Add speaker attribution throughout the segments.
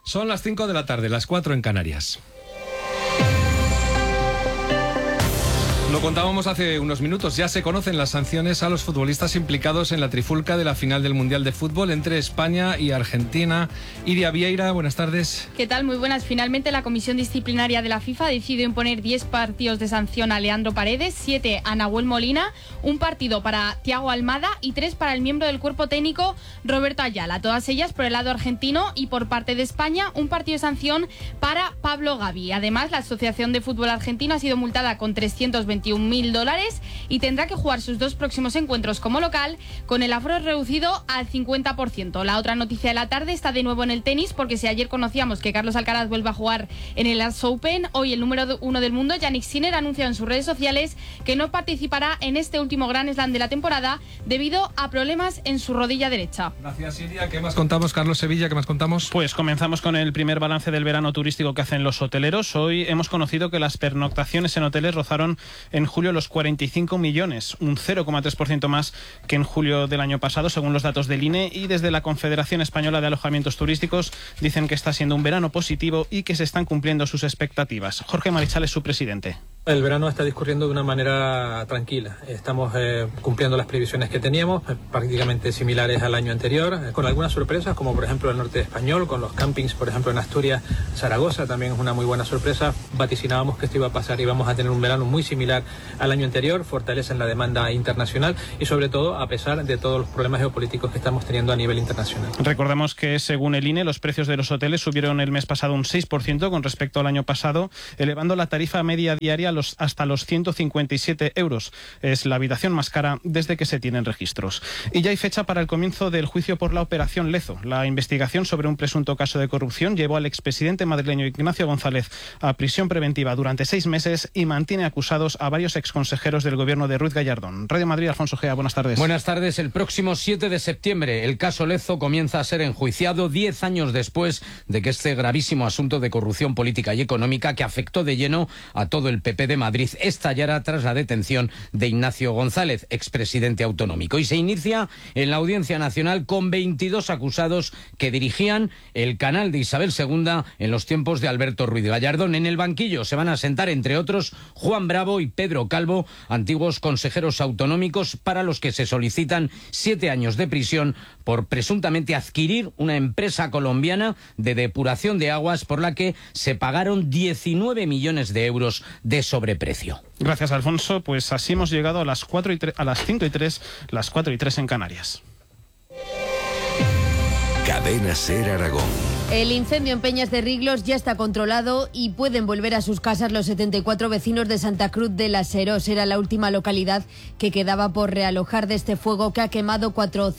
Speaker 1: Son las 5 de la tarde, las 4 en Canarias. Lo contábamos hace unos minutos, ya se conocen las sanciones a los futbolistas implicados en la trifulca de la final del Mundial de Fútbol entre España y Argentina. Iria Vieira, buenas tardes.
Speaker 2: ¿Qué tal? Muy buenas. Finalmente la Comisión Disciplinaria de la FIFA decidió imponer 10 partidos de sanción a Leandro Paredes, 7 a Nahuel Molina, un partido para Thiago Almada y 3 para el miembro del cuerpo técnico Roberto Ayala. Todas ellas por el lado argentino, y por parte de España un partido de sanción para Pablo Gavi. Además, la Asociación de Fútbol Argentino ha sido multada con $321.000 y tendrá que jugar sus 2 próximos encuentros como local con el aforo reducido al 50%. La otra noticia de la tarde está de nuevo en el tenis, porque si ayer conocíamos que Carlos Alcaraz vuelve a jugar en el US Open, hoy el número 1 del mundo, Jannik Sinner, ha anunciado en sus redes sociales que no participará en este último Grand Slam de la temporada debido a problemas en su rodilla derecha.
Speaker 1: Gracias, Iria. ¿Qué más contamos? Carlos Sevilla, ¿qué más contamos?
Speaker 3: Pues comenzamos con el primer balance del verano turístico que hacen los hoteleros. Hoy hemos conocido que las pernoctaciones en hoteles rozaron en julio los 45 millones, un 0,3% más que en julio del año pasado, según los datos del INE, y desde la Confederación Española de Alojamientos Turísticos dicen que está siendo un verano positivo y que se están cumpliendo sus expectativas. Jorge Marichal es su presidente.
Speaker 4: El verano está discurriendo de una manera tranquila. Estamos cumpliendo las previsiones que teníamos, prácticamente similares al año anterior, con algunas sorpresas, como por ejemplo el norte español, con los campings, por ejemplo en Asturias, Zaragoza, también es una muy buena sorpresa. Vaticinábamos que esto iba a pasar y vamos a tener un verano muy similar al año anterior, fortaleza en la demanda internacional y sobre todo a pesar de todos los problemas geopolíticos que estamos teniendo a nivel internacional.
Speaker 3: Recordemos que según el INE, los precios de los hoteles subieron el mes pasado un 6% con respecto al año pasado, elevando la tarifa media diaria hasta los 157 euros. Es la habitación más cara desde que se tienen registros. Y ya hay fecha para el comienzo del juicio por la Operación Lezo. La investigación sobre un presunto caso de corrupción llevó al expresidente madrileño Ignacio González a prisión preventiva durante 6 meses y mantiene acusados a varios exconsejeros del gobierno de Ruiz Gallardón. Radio Madrid, Alfonso Gea, buenas tardes.
Speaker 5: Buenas tardes. El próximo 7 de septiembre el caso Lezo comienza a ser enjuiciado 10 años después de que este gravísimo asunto de corrupción política y económica que afectó de lleno a todo el PP de Madrid estallará tras la detención de Ignacio González, expresidente autonómico. Y se inicia en la Audiencia Nacional con 22 acusados que dirigían el canal de Isabel II en los tiempos de Alberto Ruiz Gallardón. En el banquillo se van a sentar, entre otros, Juan Bravo y Pedro Calvo, antiguos consejeros autonómicos para los que se solicitan 7 años de prisión por presuntamente adquirir una empresa colombiana de depuración de aguas por la que se pagaron 19 millones de euros de sobreprecio.
Speaker 3: Gracias, Alfonso. Pues así hemos llegado a las 5:03, las 4:03 en Canarias.
Speaker 6: Cadena SER Aragón.
Speaker 7: El incendio en Peñas de Riglos ya está controlado y pueden volver a sus casas los 74 vecinos de Santa Cruz de la Serós. Era la última localidad que quedaba por realojar de este fuego que ha quemado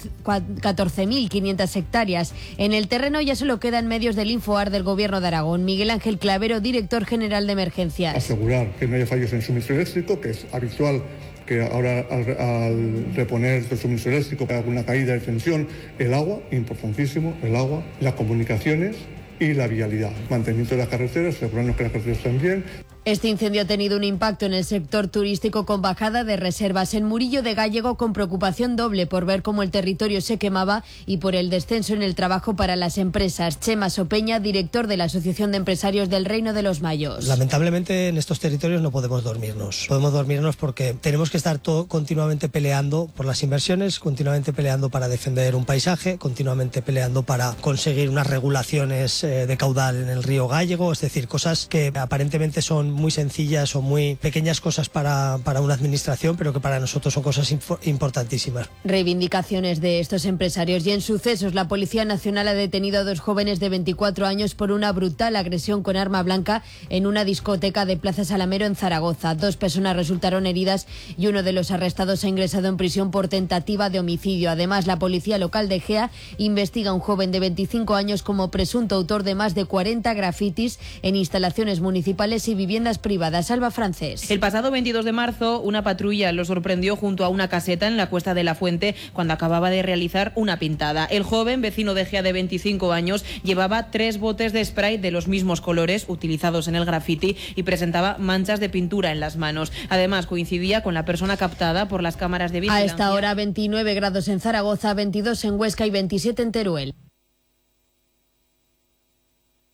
Speaker 7: 14.500 hectáreas. En el terreno ya solo quedan medios del Infoar del Gobierno de Aragón. Miguel Ángel Clavero, director general de emergencias.
Speaker 8: Asegurar que no haya fallos en suministro eléctrico, que es habitual que ahora al reponer el suministro eléctrico hay alguna caída de tensión. El agua, importantísimo, el agua, las comunicaciones y la vialidad. Mantenimiento de las carreteras, asegurarnos que las carreteras están bien.
Speaker 7: Este incendio ha tenido un impacto en el sector turístico con bajada de reservas. En Murillo de Gállego, con preocupación doble por ver cómo el territorio se quemaba y por el descenso en el trabajo para las empresas. Chema Sopeña, director de la Asociación de Empresarios del Reino de los Mayos.
Speaker 9: Lamentablemente en estos territorios no podemos dormirnos. Podemos dormirnos porque tenemos que estar continuamente peleando por las inversiones, continuamente peleando para defender un paisaje, continuamente peleando para conseguir unas regulaciones de caudal en el río Gállego, es decir, cosas que aparentemente son muy sencillas o muy pequeñas cosas para una administración, pero que para nosotros son cosas importantísimas.
Speaker 7: Reivindicaciones de estos empresarios. Y en sucesos, la Policía Nacional ha detenido a 2 jóvenes de 24 años por una brutal agresión con arma blanca en una discoteca de Plaza Salamero en Zaragoza. 2 personas resultaron heridas y uno de los arrestados ha ingresado en prisión por tentativa de homicidio. Además, la policía local de Gea investiga a un joven de 25 años como presunto autor de más de 40 grafitis en instalaciones municipales y viviendas privadas. Alba Francés.
Speaker 10: El pasado 22 de marzo, una patrulla lo sorprendió junto a una caseta en la Cuesta de la Fuente cuando acababa de realizar una pintada. El joven, vecino de Gea de 25 años, llevaba 3 botes de spray de los mismos colores utilizados en el grafiti y presentaba manchas de pintura en las manos. Además, coincidía con la persona captada por las cámaras de vigilancia.
Speaker 7: A esta hora, 29 grados en Zaragoza, 22 en Huesca y 27 en Teruel.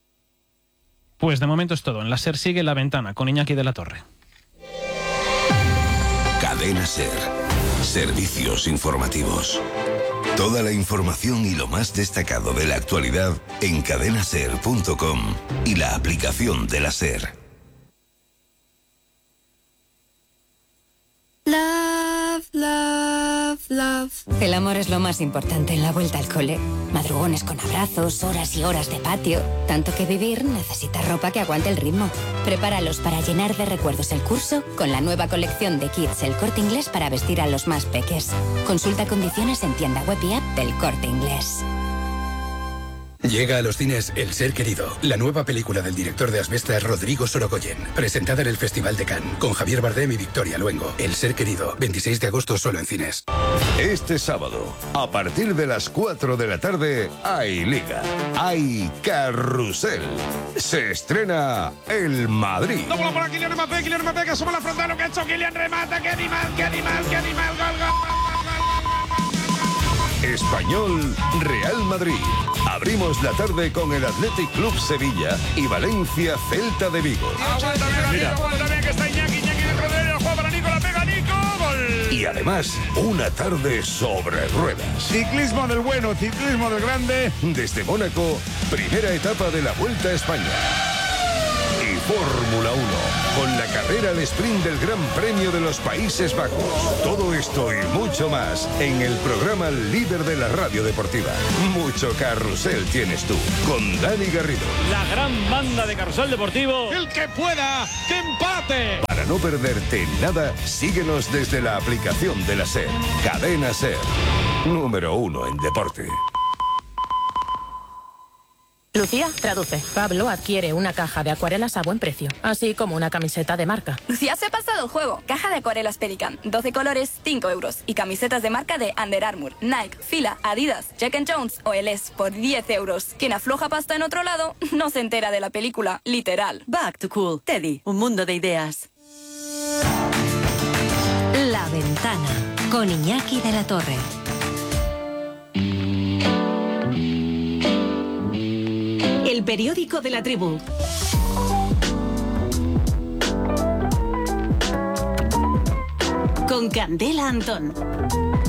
Speaker 3: Pues de momento es todo. En la SER sigue La Ventana con Iñaki de la Torre.
Speaker 6: Cadena SER. Servicios informativos. Toda la información y lo más destacado de la actualidad en cadenaser.com y la aplicación de la SER.
Speaker 11: Love, love, love. El amor es lo más importante en la vuelta al cole. Madrugones con abrazos, horas y horas de patio. Tanto que vivir necesita ropa que aguante el ritmo. Prepáralos para llenar de recuerdos el curso con la nueva colección de kits El Corte Inglés para vestir a los más peques. Consulta condiciones en tienda web y app del Corte Inglés.
Speaker 12: Llega a los cines El Ser Querido, la nueva película del director de Asbestas, Rodrigo Sorogoyen, presentada en el Festival de Cannes, con Javier Bardem y Victoria Luengo. El Ser Querido, 26 de agosto solo en cines.
Speaker 13: Este sábado, a partir de las 4 de la tarde, hay Liga, hay Carrusel. Se estrena el Madrid.
Speaker 14: No, por aquí, Kylian Mbappé, que asoma la frontal, lo que ha hecho Kylian, remata, qué animal, gol.
Speaker 13: Español, Real Madrid. Abrimos la tarde con el Athletic Club Sevilla y Valencia Celta de Vigo.
Speaker 14: Mira, también que está Iñaki dentro de él, el juego para Nico, la pega Nico, gol.
Speaker 13: Y además, una tarde sobre ruedas.
Speaker 14: Ciclismo del bueno, ciclismo del grande.
Speaker 13: Desde Mónaco, primera etapa de la Vuelta a España. Y Fórmula 1, con la carrera al sprint del Gran Premio de los Países Bajos. Todo esto y mucho más en el programa líder de la radio deportiva. Mucho carrusel tienes tú, con Dani Garrido.
Speaker 15: La gran banda de Carrusel Deportivo.
Speaker 14: El que pueda, que empate.
Speaker 13: Para no perderte nada, síguenos desde la aplicación de la SER. Cadena SER, número 1 en deporte.
Speaker 16: Lucía, traduce. Pablo adquiere una caja de acuarelas a buen precio, así como una camiseta de marca.
Speaker 17: Lucía se ha pasado el juego. Caja de acuarelas Pelican, 12 colores, 5 euros. Y camisetas de marca de Under Armour, Nike, Fila, Adidas, Jack & Jones o LS por 10 euros. Quien afloja pasta en otro lado no se entera de la película, literal.
Speaker 18: Back to Cool. Teddy, un mundo de ideas.
Speaker 19: La Ventana, con Iñaki de la Torre. El periódico de la tribu. Con Candela Antón.